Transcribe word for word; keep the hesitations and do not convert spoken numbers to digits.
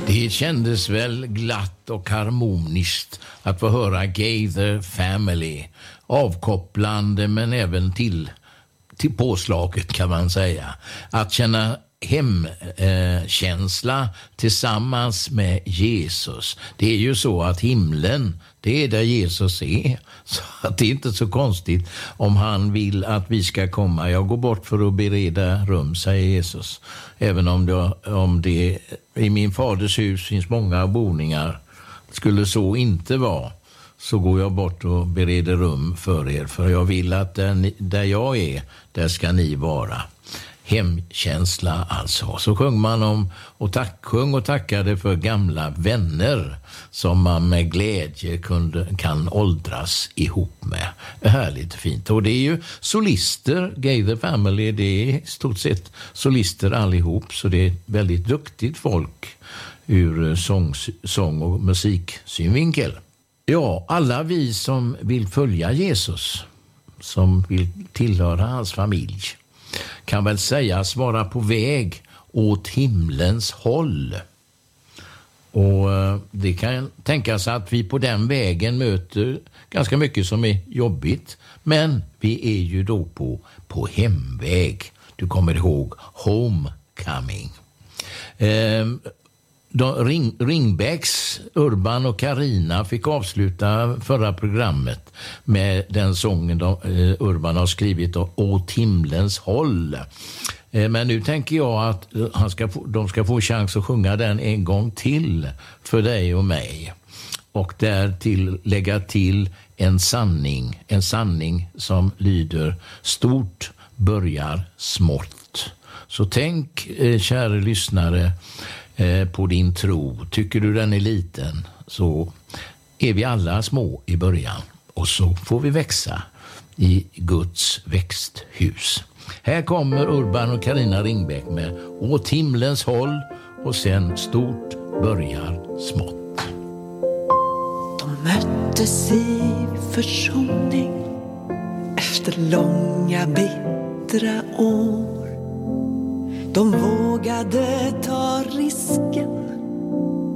Det kändes väl glatt och harmoniskt att få höra Gather Family. Avkopplande men även till, till påslaget kan man säga. Att känna hemkänsla eh, tillsammans med Jesus. Det är ju så att himlen, det är där Jesus är. Så att det är inte så konstigt om han vill att vi ska komma. Jag går bort för att bereda rum, säger Jesus. Även om det, om det i min faders hus finns många boningar. Skulle så inte vara, så går jag bort och bereder rum för er. För jag vill att där, där jag är, där ska ni vara. Hemkänsla alltså. Så sjöng man om och tack, sjöng och tackade för gamla vänner som man med glädje kunde, kan åldras ihop med. Härligt fint. Och det är ju solister, Gather Family, det är i stort sett solister allihop, så det är väldigt duktigt folk ur sång, sång och musiksynvinkel. Ja, alla vi som vill följa Jesus, som vill tillhöra hans familj, kan väl sägas vara på väg åt himlens håll. Och det kan tänkas att vi på den vägen möter ganska mycket som är jobbigt. Men vi är ju då på, på hemväg. Du kommer ihåg Homecoming. Eh, de, Ring, Ringbäcks, Urban och Carina fick avsluta förra programmet med den sången de, eh, Urban har skrivit åt himlens håll. Eh, men nu tänker jag att han ska få, de ska få chans att sjunga den en gång till för dig och mig. Och där till lägga till en sanning, en sanning som lyder: stort börjar smått. Så tänk, eh, kära lyssnare, på din tro. Tycker du den är liten, så är vi alla små i början. Och så får vi växa i Guds växthus. Här kommer Urban och Carina Ringbäck med Åt himlens håll, och sen stort börjar smått. De möttes i försoning efter långa bittra år. De vågade ta risken